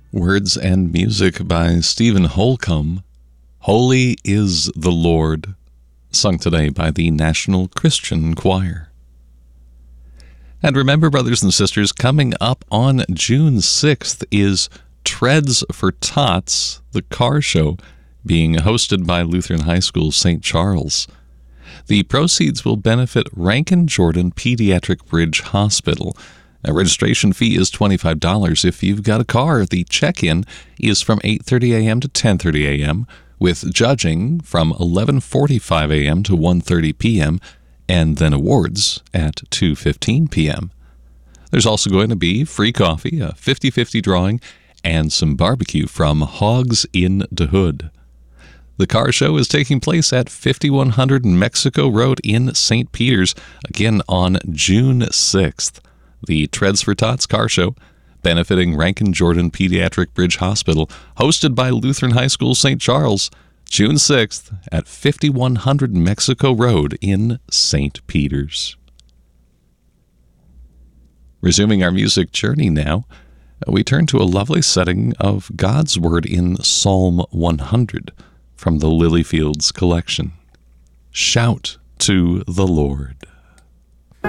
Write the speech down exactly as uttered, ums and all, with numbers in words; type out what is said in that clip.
Words and music by Stephen Holcomb. Holy is the Lord, sung today by the National Christian Choir. And remember, brothers and sisters, coming up on June sixth is Treads for Tots, the car show, being hosted by Lutheran High School Saint Charles. The proceeds will benefit Rankin Jordan Pediatric Bridge Hospital. A registration fee is twenty-five dollars if you've got a car. The check-in is from eight thirty a.m. to ten thirty a.m., with judging from eleven forty-five a.m. to one thirty p.m., and then awards at two fifteen p.m. There's also going to be free coffee, a fifty-fifty drawing, and some barbecue from Hogs in the Hood. The car show is taking place at fifty-one hundred Mexico Road in Saint Peters, again on June sixth. The Treads for Tots car show, benefiting Rankin Jordan Pediatric Bridge Hospital, hosted by Lutheran High School Saint Charles, June sixth at fifty-one hundred Mexico Road in Saint Peters. Resuming our music journey now, we turn to a lovely setting of God's Word in Psalm one hundred from the Lilyfields collection. Shout to the Lord.